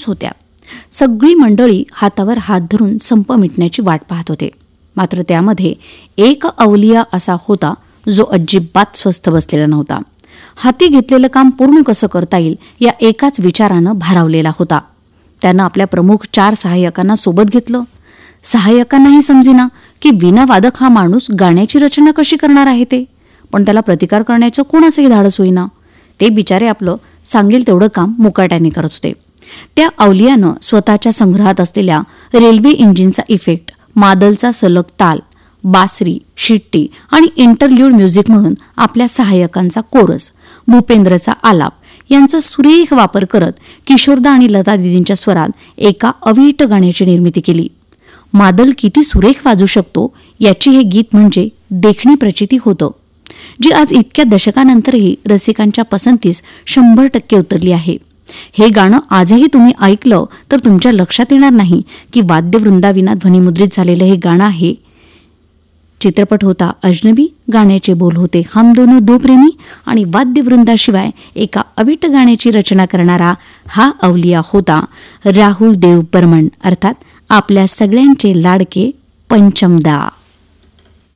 सुरूच होत्या. सगळी मंडळी हातावर हात धरून संप मिटण्याची वाट पाहत होते. मात्र त्यामध्ये एक अवलिया असा होता जो अजिबात स्वस्थ बसलेला नव्हता. हाती घेतलेलं काम पूर्ण कसं करता येईल या एकाच विचारानं भारावलेला होता. त्यानं आपल्या प्रमुख 4 सहाय्यकांना सोबत घेतलं. सहाय्यकांनाही समजेना की वीणावादक हा माणूस गाण्याची रचना कशी करणार आहे ते. पण त्याला प्रतिकार करण्याचं कोणाचंही धाडस होईना. ते बिचारे आपलं सांगेल तेवढं काम मुकाट्याने करत होते. त्या अवलियानं स्वतःच्या संग्रहात असलेल्या रेल्वे इंजिनचा इफेक्ट, मादलचा सलग ताल, बासरी, शिट्टी आणि इंटरल्यूड म्युझिक म्हणून आपल्या सहाय्यकांचा कोरस, भूपेंद्रचा आलाप यांचा सुरेख वापर करत किशोरदा आणि लता दिदींच्या स्वरात एका अवीट गाण्याची निर्मिती केली. मादल किती सुरेख वाजू शकतो याची हे गीत म्हणजे देखणी प्रचिती होतं, जी आज इतक्या दशकानंतरही रसिकांच्या पसंतीस 100% उतरली आहे. हे गाणं आजही तुम्ही ऐकलं तर तुमच्या लक्षात येणार नाही की वाद्यवृंदाविना ध्वनिमुद्रित झालेलं हे गाणं आहे. चित्रपट होता अजनबी, गाण्याचे बोल होते हम दोनो दो प्रेमी आणि वाद्यवृंदाशिवाय एका अवीट गाण्याची रचना करणारा हा अवलिया होता राहुल देव बर्मन, अर्थात आपल्या सगळ्यांचे लाडके पंचमदा.